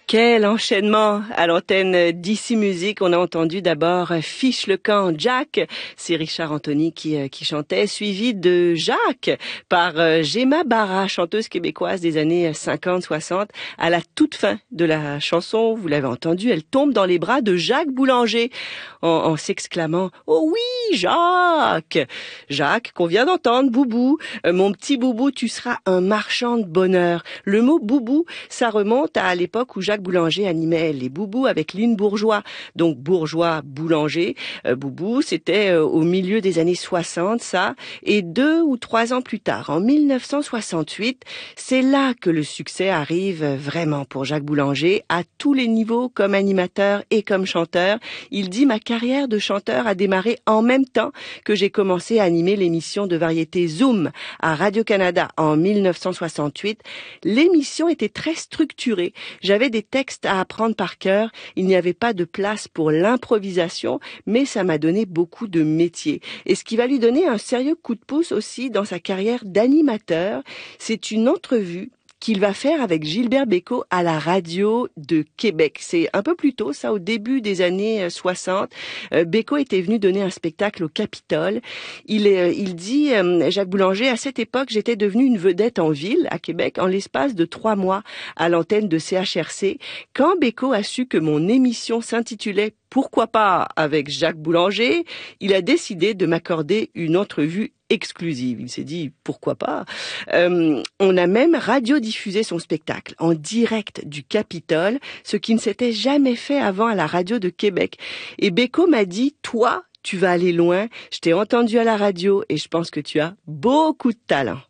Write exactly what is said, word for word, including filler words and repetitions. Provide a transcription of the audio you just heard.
Quel enchaînement à l'antenne d'Ici Musique. On a entendu d'abord Fiche le camp, Jack. C'est Richard Anthony qui, qui chantait, suivi de Jacques par Gemma Barra, chanteuse québécoise des années cinquante soixante. À la toute fin de la chanson, vous l'avez entendu, elle tombe dans les bras de Jacques Boulanger en, en s'exclamant « Oh oui, Jacques !» Jacques, qu'on vient d'entendre, Boubou. Euh, mon petit Boubou, tu seras un marchand de bonheur. Le mot Boubou, ça remonte à l'époque où Jacques Boulanger animait les Boubous avec Lynn Bourgeois. Donc Bourgeois, Boulanger, euh, Boubou, c'était euh, au milieu des années soixante, ça. Et deux ou trois ans plus tard, en mille neuf cent soixante-huit, c'est là que le succès arrive vraiment pour Jacques Boulanger, à tous les niveaux, comme animateur et comme chanteur. Il dit « Ma carrière de chanteur a démarré en même temps que j'ai commencé à animer l'émission de variété Zoom à Radio-Canada en mille neuf cent soixante-huit. L'émission était très structurée. J'avais des textes à apprendre par cœur. Il n'y avait pas de place pour l'improvisation, mais ça m'a donné beaucoup de métier. Et ce qui va lui donner un sérieux coup de pouce aussi dans sa carrière d'animateur, c'est une entrevue qu'il va faire avec Gilbert Bécaud à la radio de Québec. C'est un peu plus tôt, ça, au début des années soixante. Euh, Bécaud était venu donner un spectacle au Capitole. Il, euh, il dit, euh, Jacques Boulanger, à cette époque, j'étais devenu une vedette en ville, à Québec, en l'espace de trois mois à l'antenne de C H R C. Quand Bécaud a su que mon émission s'intitulait Pourquoi pas avec Jacques Boulanger, il a décidé de m'accorder une entrevue exclusive. Il s'est dit, pourquoi pas. Euh, on a même radiodiffusé son spectacle en direct du Capitole, ce qui ne s'était jamais fait avant à la radio de Québec. Et Bécaud m'a dit, toi, tu vas aller loin, je t'ai entendu à la radio et je pense que tu as beaucoup de talent.